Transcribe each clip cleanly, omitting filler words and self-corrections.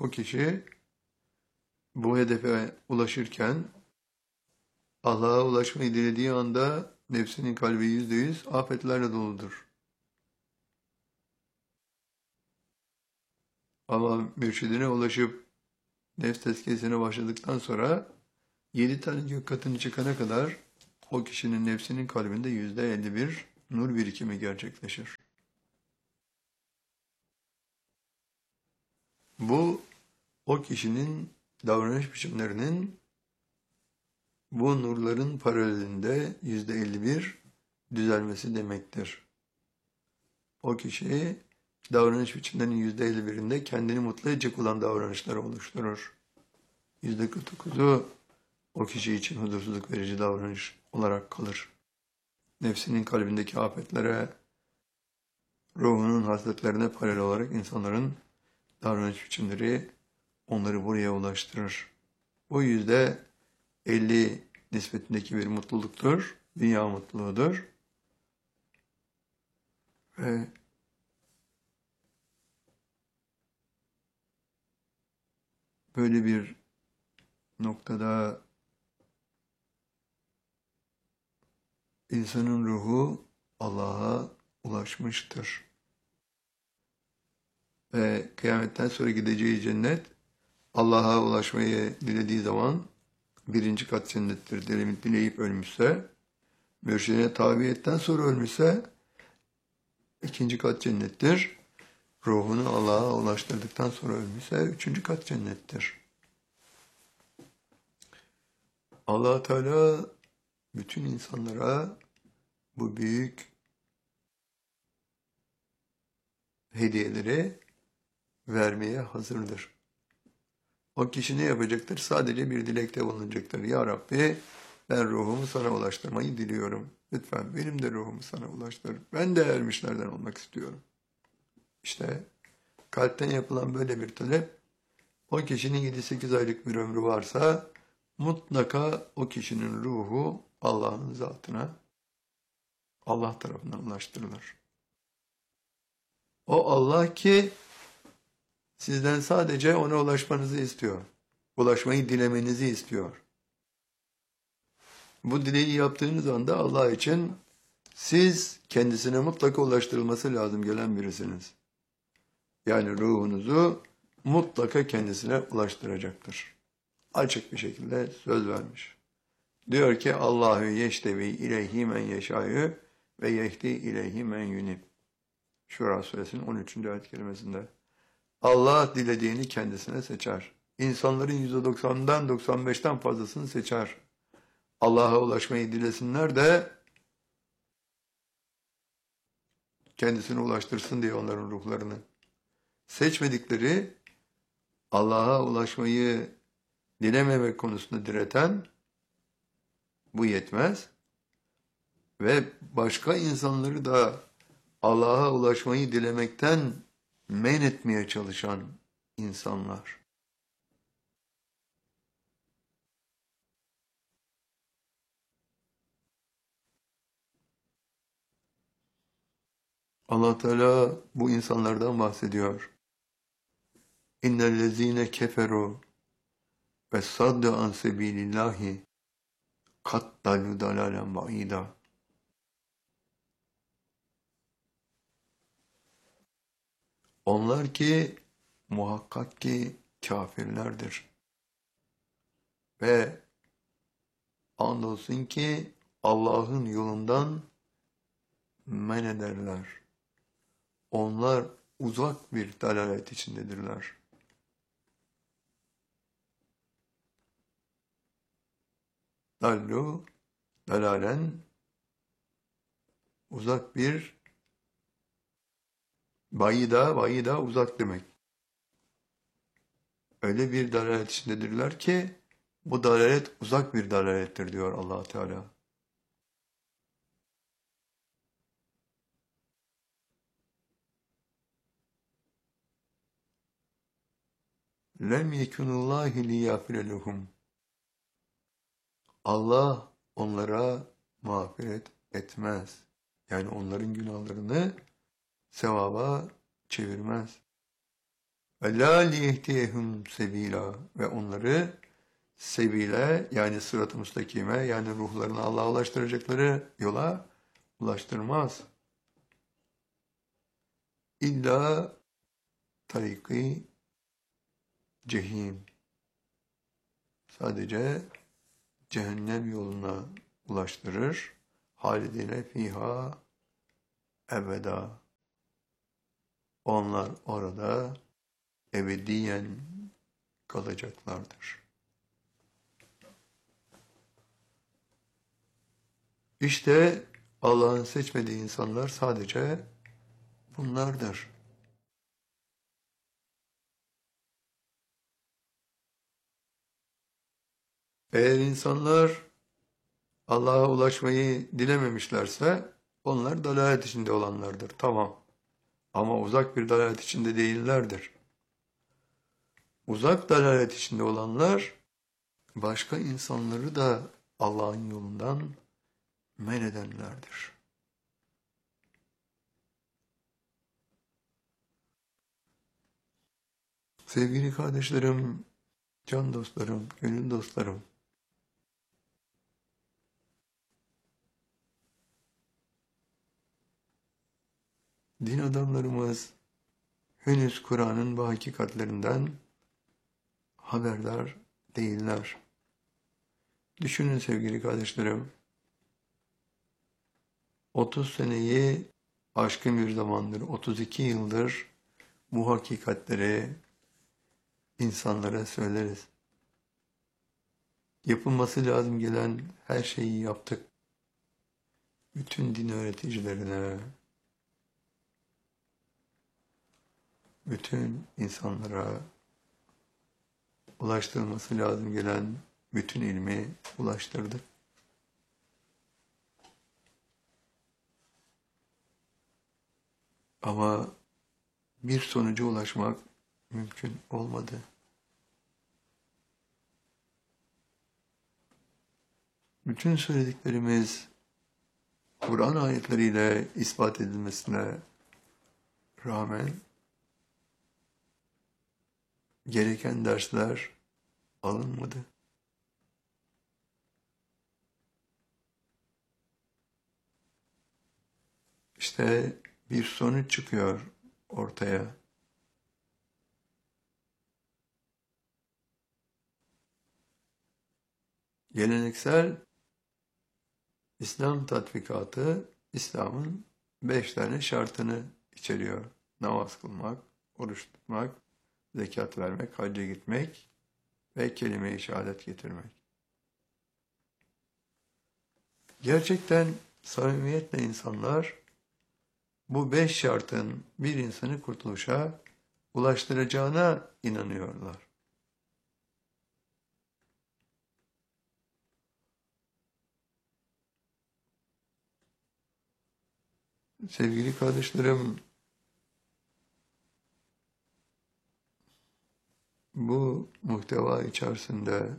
O kişi bu hedefe ulaşırken Allah'a ulaşmayı dilediği anda nefsinin kalbi %100 afetlerle doludur. Ama mürşidine ulaşıp nefs tezkiyesine başladıktan sonra 7 tane gök katını çıkana kadar o kişinin nefsinin kalbinde %51 nur birikimi gerçekleşir. Bu o kişinin davranış biçimlerinin bu nurların paralelinde %51 düzelmesi demektir. O kişi davranış biçimlerinin %51'inde kendini mutlu edecek olan davranışları oluşturur. %49'u o kişi için huzursuzluk verici davranış olarak kalır. Nefsinin kalbindeki afetlere, ruhunun hasletlerine paralel olarak insanların davranış biçimleri onları buraya ulaştırır. Bu %50 nispetindeki bir mutluluktur, dünya mutluluğudur. Ve böyle bir noktada insanın ruhu Allah'a ulaşmıştır. Ve kıyametten sonra gideceği cennet Allah'a ulaşmayı dilediği zaman birinci kat cennettir. Dileyip ölmüşse, mürşidine tabiyetten sonra ölmüşse ikinci kat cennettir. Ruhunu Allah'a ulaştırdıktan sonra ölmüşse üçüncü kat cennettir. Allah Teala bütün insanlara bu büyük hediyeleri vermeye hazırdır. O kişi ne yapacaktır? Sadece bir dilekte bulunacaktır. Ya Rabbi, ben ruhumu sana ulaştırmayı diliyorum. Lütfen benim de ruhumu sana ulaştır. Ben de ermişlerden olmak istiyorum. İşte kalpten yapılan böyle bir talep, o kişinin 7-8 aylık bir ömrü varsa mutlaka o kişinin ruhu Allah'ın zatına, Allah tarafından ulaştırılır. O Allah ki sizden sadece ona ulaşmanızı istiyor. Ulaşmayı dilemenizi istiyor. Bu dileği yaptığınız anda Allah için siz kendisine mutlaka ulaştırılması lazım gelen birisiniz. Yani ruhunuzu mutlaka kendisine ulaştıracaktır. Açık bir şekilde söz vermiş. Diyor ki Allahu yeştevi ileyhi men yeşâ'yü ve yehdi ileyhi men yunib. Şura suresinin 13. ayet kelimesinde. Allah dilediğini kendisine seçer. İnsanların %90'dan 95'ten fazlasını seçer. Allah'a ulaşmayı dilesinler de kendisine ulaştırsın diye onların ruhlarını. Seçmedikleri Allah'a ulaşmayı dilememek konusunda direten bu yetmez ve başka insanları da Allah'a ulaşmayı dilemekten men etmeye çalışan insanlar. Allah Teala bu insanlardan bahsediyor. İnnellezîne keferu ve saddu an sebilillahi kat dalu dalalen ba'ida. Onlar ki muhakkak ki kafirlerdir. Ve andolsun ki Allah'ın yolundan men ederler. Onlar uzak bir dalalet içindedirler. Dallu, dalalen, uzak bir, bayida uzak demek. Öyle bir dalalet içindedirler ki, bu dalalet uzak bir dalalettir diyor Allah Teala. Lem yekunullahi liyafire lehum. Allah onlara mağfiret etmez. Yani onların günahlarını sevaba çevirmez. وَلَا لِيَهْتِيَهُمْ sebila ve onları sebile yani sırat-ı müstakime yani ruhlarını Allah'a ulaştıracakları yola ulaştırmaz. İlla tariki cehim. Sadece cehennem yoluna ulaştırır. Halidine fiha ebeda. Onlar orada ebediyen kalacaklardır. İşte Allah'ın seçmediği insanlar sadece bunlardır. Eğer insanlar Allah'a ulaşmayı dilememişlerse onlar dalalet içinde olanlardır. Tamam. Ama uzak bir dalalet içinde değillerdir. Uzak dalalet içinde olanlar başka insanları da Allah'ın yolundan men edenlerdir. Sevgili kardeşlerim, can dostlarım, gönül dostlarım, din adamlarımız henüz Kur'an'ın bu hakikatlerinden haberdar değiller. Düşünün sevgili kardeşlerim, 30 seneyi aşkın bir zamandır, 32 yıldır bu hakikatleri insanlara söyleriz. Yapılması lazım gelen her şeyi yaptık. Bütün din öğreticilerine, bütün insanlara ulaştırılması lazım gelen bütün ilmi ulaştırdık. Ama bir sonuca ulaşmak mümkün olmadı. Bütün söylediklerimiz Kur'an ayetleriyle ispat edilmesine rağmen gereken dersler alınmadı. İşte bir sonuç çıkıyor ortaya. Geleneksel İslam tatbikatı İslam'ın 5 tane şartını içeriyor. Namaz kılmak, oruç tutmak, zekat vermek, hacca gitmek ve kelime-i şehadet getirmek. Gerçekten samimiyetle insanlar bu 5 şartın bir insanı kurtuluşa ulaştıracağına inanıyorlar. Sevgili kardeşlerim, bu muhteva içerisinde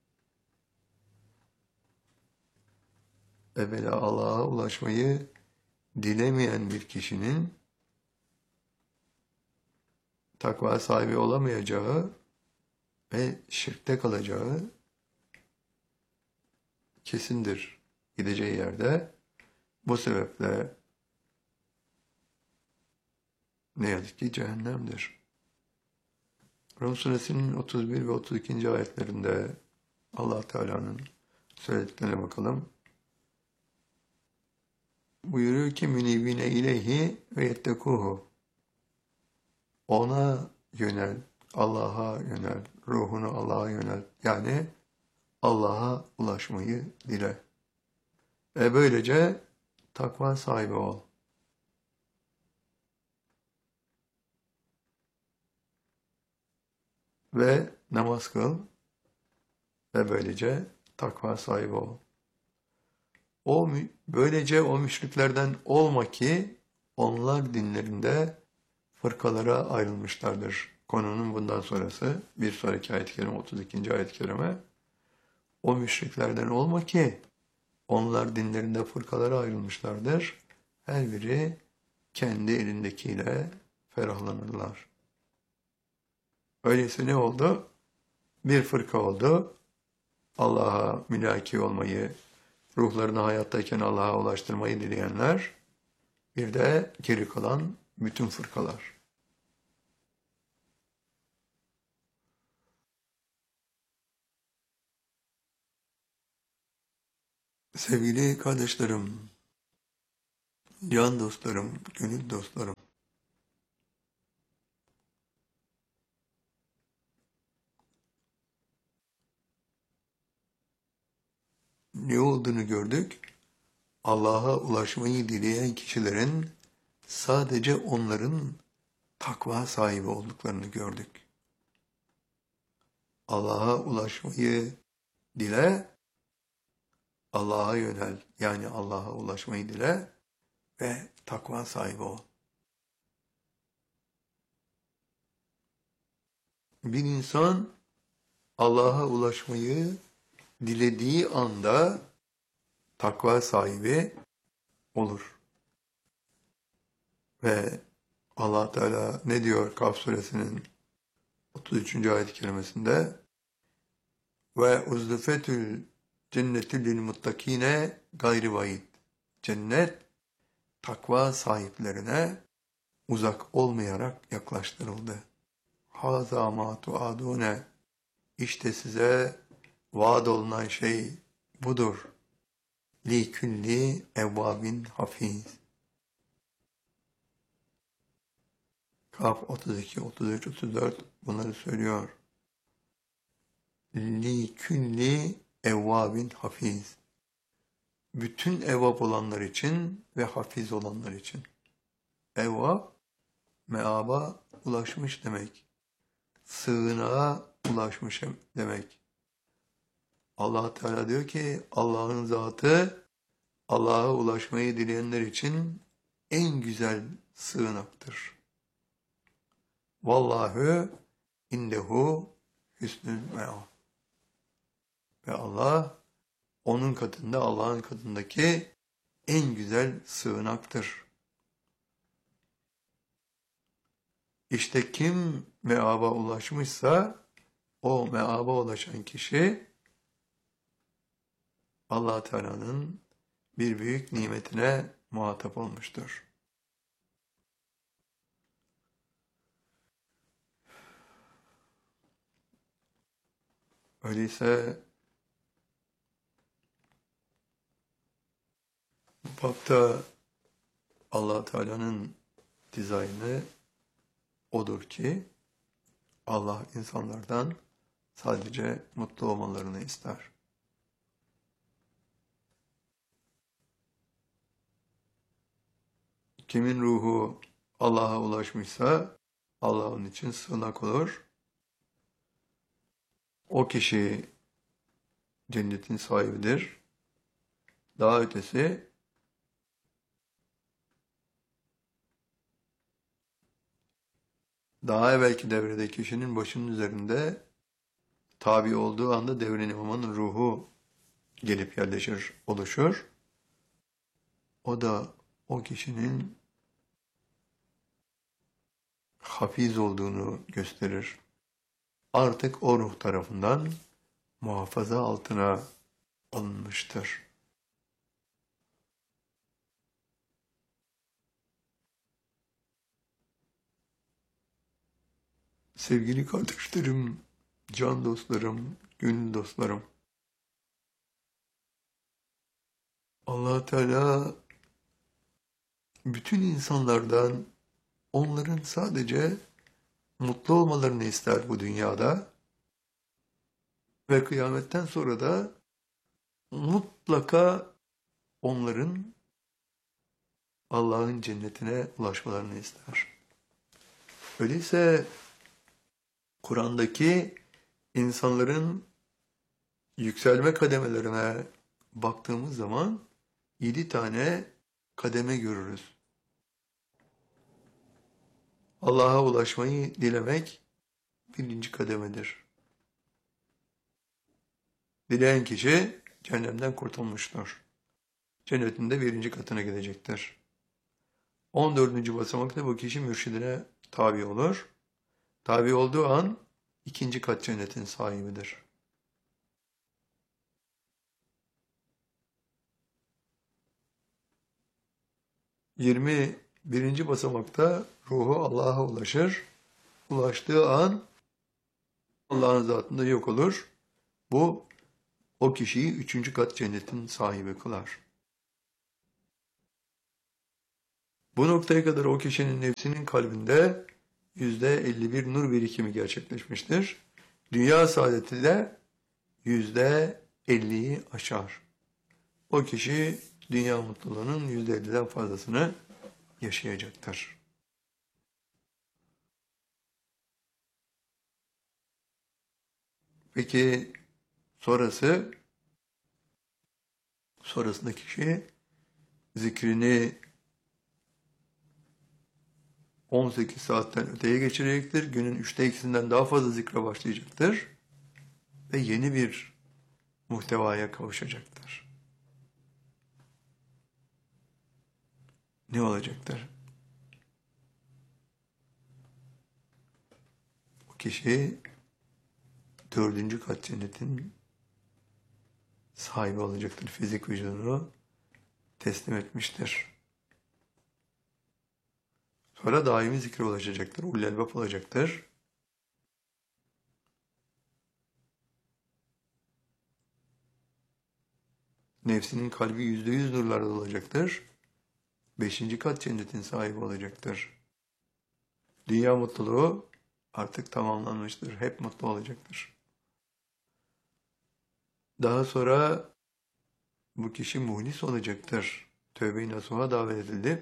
evvela Allah'a ulaşmayı dilemeyen bir kişinin takva sahibi olamayacağı ve şirkte kalacağı kesindir gideceği yerde. Bu sebeple ne yazık ki cehennemdir. Rum suresinin 31 ve 32. ayetlerinde Allah Teala'nın söylediklerine bakalım. Buyuruyor ki münibine ileyhi ve yettekuhu. Ona yönel, Allah'a yönel, ruhunu Allah'a yönel. Yani Allah'a ulaşmayı dile. Böylece takva sahibi ol. Ve namaz kıl ve böylece takva sahibi ol. Böylece o müşriklerden olma ki onlar dinlerinde fırkalara ayrılmışlardır. Konunun bundan sonrası bir sonraki ayet-i kerime 32. ayet-i kerime. O müşriklerden olma ki onlar dinlerinde fırkalara ayrılmışlardır. Her biri kendi elindekiyle ferahlanırlar. Öyleyse ne oldu? Bir fırka oldu. Allah'a mülaki olmayı, ruhlarını hayattayken Allah'a ulaştırmayı dileyenler, bir de geri kalan bütün fırkalar. Sevgili kardeşlerim, can dostlarım, gönül dostlarım, ne olduğunu gördük? Allah'a ulaşmayı dileyen kişilerin sadece onların takva sahibi olduklarını gördük. Allah'a ulaşmayı dile, Allah'a yönel, yani Allah'a ulaşmayı dile ve takva sahibi ol. Bir insan Allah'a ulaşmayı dilediği anda takva sahibi olur. Ve Allah Teala ne diyor Kaf suresinin 33. ayet-i kerimesinde? Ve uzlufetül cennetü lil muttakine gayri vaid. Cennet takva sahiplerine uzak olmayarak yaklaştırıldı. Haza ma tuadune. İşte size vaad olunan şey budur. Li külli evvabin hafiz. Kaf 32, 33, 34 bunları söylüyor. Li külli evvabin hafiz. Bütün evvab olanlar için ve hafiz olanlar için. Evvab, meaba ulaşmış demek. Sığınağa ulaşmış demek. Allah Teala diyor ki Allah'ın zatı Allah'a ulaşmayı dileyenler için en güzel sığınaktır. Vallahu indehu hüsnül me'ab. Ve Allah onun katında, Allah'ın katındaki en güzel sığınaktır. İşte kim meaba ulaşmışsa o meaba ulaşan kişi Allah Teala'nın bir büyük nimetine muhatap olmuştur. Öyleyse bu bapta Allah Teala'nın dizaynı odur ki Allah insanlardan sadece mutlu olmalarını ister. Kimin ruhu Allah'a ulaşmışsa Allah onun için sığınak olur. O kişi cennetin sahibidir. Daha ötesi daha evvelki devrede kişinin başının üzerinde tabi olduğu anda devrenin imamının ruhu gelip yerleşir, oluşur. O da o kişinin hafiz olduğunu gösterir. Artık o ruh tarafından muhafaza altına alınmıştır. Sevgili kardeşlerim, can dostlarım, gönül dostlarım, Allah Teala bütün insanlardan onların sadece mutlu olmalarını ister bu dünyada ve kıyametten sonra da mutlaka onların Allah'ın cennetine ulaşmalarını ister. Öyleyse Kur'an'daki insanların yükselme kademelerine baktığımız zaman 7 tane kademe görürüz. Allah'a ulaşmayı dilemek birinci kademedir. Dileyen kişi cehennemden kurtulmuştur. Cennetin de 1. katına gidecektir. 14. basamakta bu kişi mürşidine tabi olur. Tabi olduğu an ikinci kat cennetin sahibidir. Birinci basamakta ruhu Allah'a ulaşır. Ulaştığı an Allah'ın zatında yok olur. Bu o kişiyi üçüncü kat cennetin sahibi kılar. Bu noktaya kadar o kişinin nefsinin kalbinde %51 nur birikimi gerçekleşmiştir. Dünya saadeti de %50'yi aşar. O kişi dünya mutluluğunun %50'den fazlasını yaşayacaktır. Peki sonrasında kişi zikrini 18 saatten öteye geçirecektir. Günün 2/3'ünden daha fazla zikre başlayacaktır. Ve yeni bir muhtevaya kavuşacaktır. Ne olacaktır? O kişi dördüncü kat cennetin sahibi olacaktır. Fizik vücudunu teslim etmiştir. Sonra daimi zikre ulaşacaktır. Ulul elbap olacaktır. Nefsinin kalbi %100 nurlarla olacaktır. Beşinci kat cennetin sahibi olacaktır. Dünya mutluluğu artık tamamlanmıştır. Hep mutlu olacaktır. Daha sonra bu kişi muhlis olacaktır. Tövbe-i nasuha davet edildi.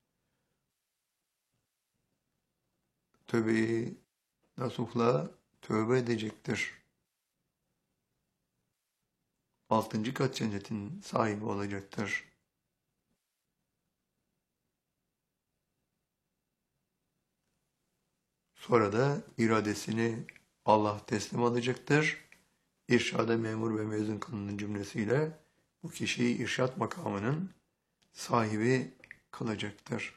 Tövbe-i nasuhla tövbe edecektir. Altıncı kat cennetin sahibi olacaktır. Sonra da iradesini Allah teslim alacaktır. İrşada memur ve mezun kılının cümlesiyle bu kişiyi irşat makamının sahibi kılacaktır.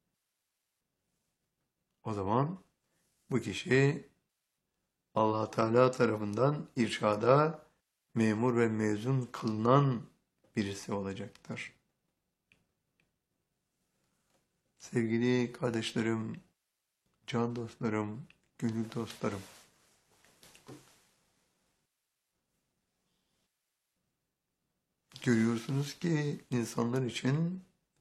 O zaman bu kişi Allah Teala tarafından irşada memur ve mezun kılınan birisi olacaktır. Sevgili kardeşlerim, can dostlarım, gönül dostlarım. Görüyorsunuz ki insanlar için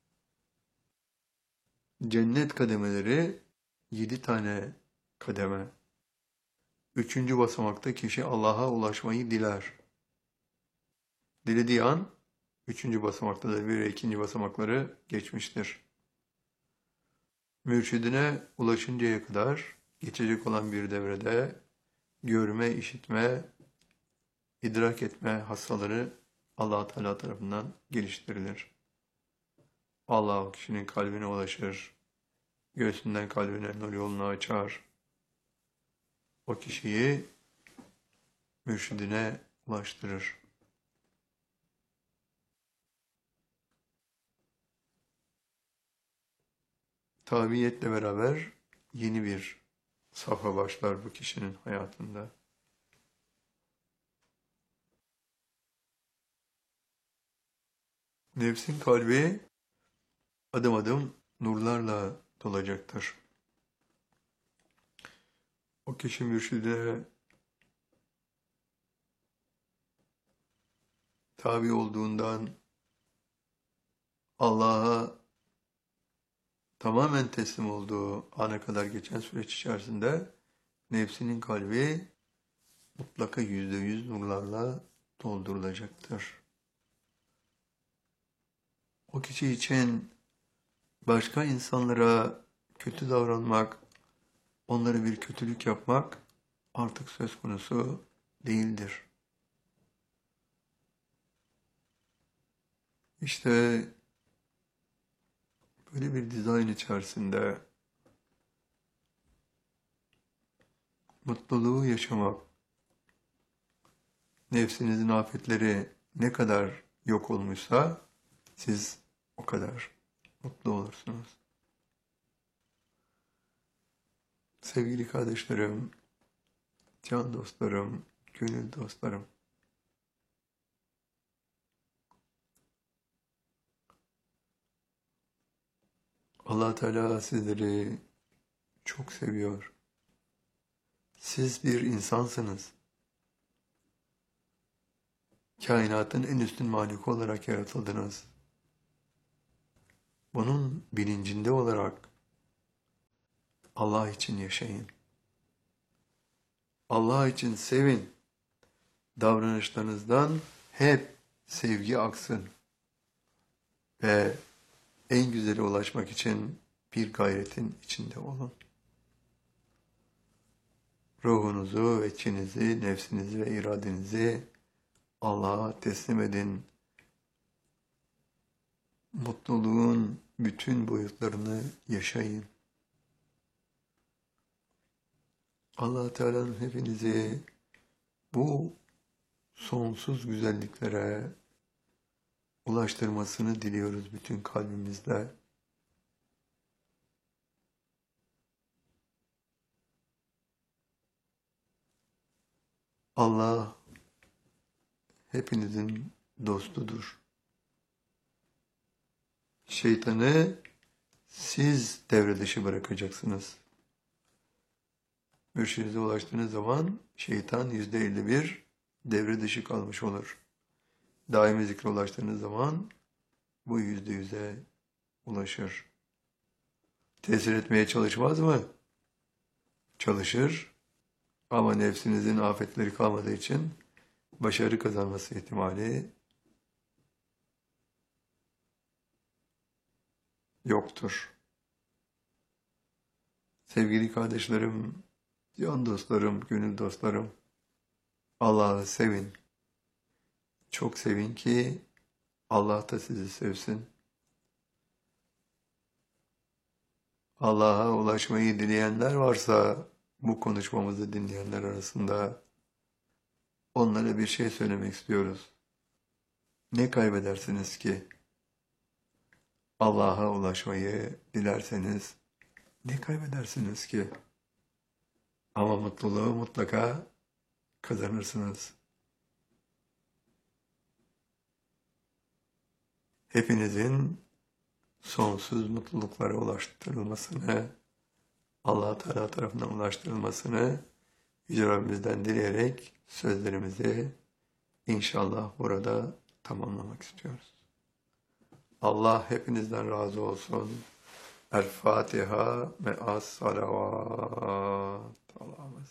cennet kademeleri 7 tane kademe. Üçüncü basamakta kişi Allah'a ulaşmayı diler. Dilediği an üçüncü basamakta da bir ve ikinci basamakları geçmiştir. Mürşidine ulaşıncaya kadar geçecek olan bir devrede görme, işitme, idrak etme hassaları Allah Teala tarafından geliştirilir. Allah o kişinin kalbine ulaşır, göğsünden kalbine nur yolunu açar. O kişiyi mürşidine ulaştırır. Tabiiyetle beraber yeni bir safha başlar bu kişinin hayatında. Nefsin kalbi adım adım nurlarla dolacaktır. O kişi mürşide tabi olduğundan Allah'a tamamen teslim olduğu ana kadar geçen süreç içerisinde nefsinin kalbi mutlaka %100 nurlarla doldurulacaktır. O kişi için başka insanlara kötü davranmak, onlara bir kötülük yapmak artık söz konusu değildir. İşte böyle bir dizayn içerisinde mutluluğu yaşamak, nefsinizin afetleri ne kadar yok olmuşsa siz o kadar mutlu olursunuz. Sevgili kardeşlerim, can dostlarım, gönül dostlarım. Allah Teala sizleri çok seviyor. Siz bir insansınız. Kainatın en üstün mahluk olarak yaratıldınız. Bunun bilincinde olarak Allah için yaşayın. Allah için sevin. Davranışlarınızdan hep sevgi aksın. Ve en güzele ulaşmak için bir gayretin içinde olun. Ruhunuzu ve içinizi, nefsinizi ve iradenizi Allah'a teslim edin. Mutluluğun bütün boyutlarını yaşayın. Allah Teala'nın hepinizi bu sonsuz güzelliklere ulaştırmasını diliyoruz bütün kalbimizle. Allah hepinizin dostudur. Şeytanı siz devre dışı bırakacaksınız. Mürşidinize ulaştığınız zaman şeytan %51 devre dışı kalmış olur. Daimi zikre ulaştığınız zaman bu %100'e ulaşır. Tesir etmeye çalışmaz mı? Çalışır ama nefsinizin afetleri kalmadığı için başarı kazanması ihtimali yoktur. Sevgili kardeşlerim, can dostlarım, gönül dostlarım, Allah'ı sevin. Çok sevin ki Allah da sizi sevsin. Allah'a ulaşmayı dileyenler varsa bu konuşmamızı dinleyenler arasında onlara bir şey söylemek istiyoruz. Ne kaybedersiniz ki? Allah'a ulaşmayı dilerseniz ne kaybedersiniz ki? Ama mutluluğu mutlaka kazanırsınız. Hepinizin sonsuz mutluluklara ulaştırılmasını, Allah Teala tarafından ulaştırılmasını Yüce Rabbimizden dileyerek sözlerimizi inşallah burada tamamlamak istiyoruz. Allah hepinizden razı olsun. El Fatiha me'as salavat. Allah'a